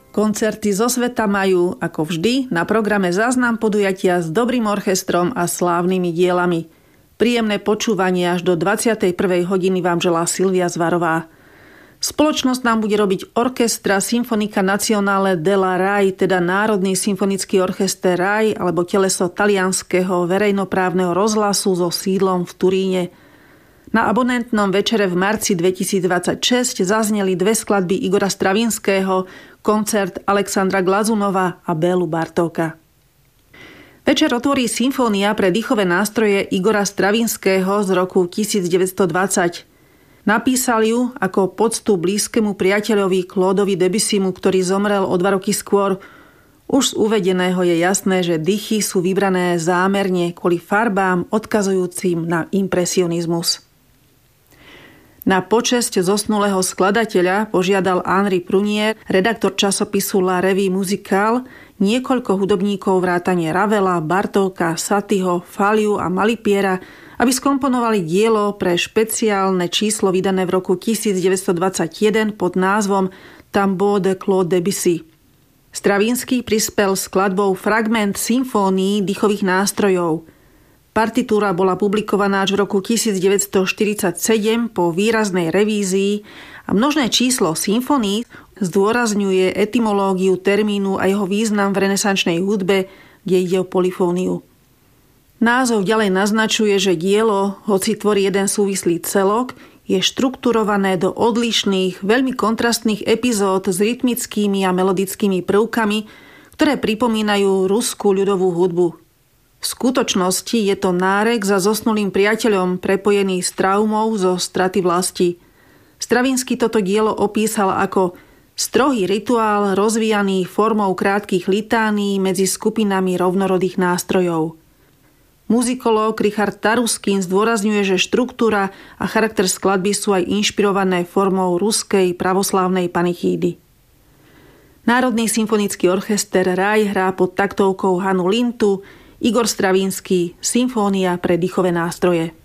Koncerty zo sveta majú, ako vždy, na programe záznam podujatia s dobrým orchestrom a slávnymi dielami. Príjemné počúvanie až do 21. hodiny vám želá Silvia Zvarová. Spoločnosť nám bude robiť orchestra Sinfonica Nazionale della Rai, teda Národný symfonický orchester Rai, alebo teleso talianskeho verejnoprávneho rozhlasu so sídlom v Turíne. Na abonentnom večere v marci 2026 zazneli 2 skladby Igora Stravinského, koncert Alexandra Glazunova a Bélu Bartóka. Večer otvorí symfónia pre dýchové nástroje Igora Stravinského z roku 1920. Napísal ju ako poctu blízkemu priateľovi Claudeovi Debussymu, ktorý zomrel o 2 roky skôr. Už z uvedeného je jasné, že dychy sú vybrané zámerne kvôli farbám odkazujúcim na impresionizmus. Na počesť zosnulého skladateľa požiadal Henri Prunier, redaktor časopisu La Revue Musicale, niekoľko hudobníkov vrátane Ravela, Bartóka, Satyho, Faliu a Malipiera, aby skomponovali dielo pre špeciálne číslo vydané v roku 1921 pod názvom Tambour de Claude Debussy. Stravinsky prispel skladbou fragment symfónií dýchových nástrojov. Partitúra bola publikovaná až v roku 1947 po výraznej revízii a množné číslo symfónií zdôrazňuje etymológiu termínu a jeho význam v renesančnej hudbe, kde ide o polyfóniu. Názov ďalej naznačuje, že dielo, hoci tvorí jeden súvislý celok, je štrukturované do odlišných, veľmi kontrastných epizód s rytmickými a melodickými prvkami, ktoré pripomínajú ruskú ľudovú hudbu. V skutočnosti je to nárek za zosnulým priateľom prepojený s traumou zo straty vlasti. Stravinsky toto dielo opísal ako strohý rituál rozvíjaný formou krátkych litánií medzi skupinami rovnorodých nástrojov. Muzikológ Richard Taruskin zdôrazňuje, že štruktúra a charakter skladby sú aj inšpirované formou ruskej pravoslávnej panichídy. Národný symfonický orchester Rai hrá pod taktovkou Hannu Lintu, Igor Stravinsky, Symfónia pre dýchové nástroje.